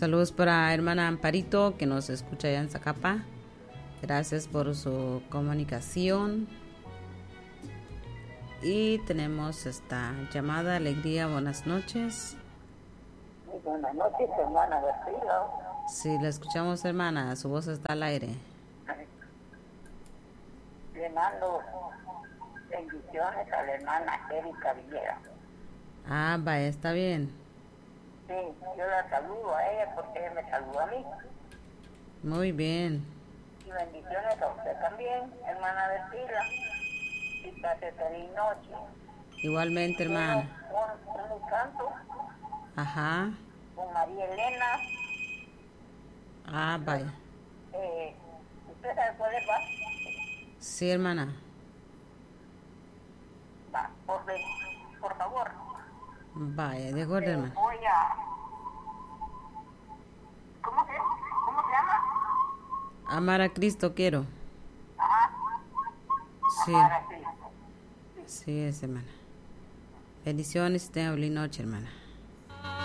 Saludos para hermana Amparito, que nos escucha allá en Zacapa. Gracias por su comunicación. Y tenemos esta llamada. Alegría, buenas noches. Muy buenas noches, hermana García. Sí, la escuchamos, hermana. Su voz está al aire. Le mando bendiciones a la hermana Erika Villera. Ah, vaya, está bien. Sí, yo la saludo a ella porque ella me saludó a mí. Muy bien. Y bendiciones a usted también, hermana García. Y pase feliz noche. Igualmente, hermana. Un canto. Ajá. Con María Elena. Ah, vaya. ¿Usted sabe cuál es, va? Sí, hermana. Va, por favor. Vaya, de acuerdo, hermana. Voy a... ¿Cómo se llama? Amar a Cristo quiero. Ajá. Sí. Amar a Cristo. Sí, es, hermana. Bendiciones y tenga feliz noche, hermana.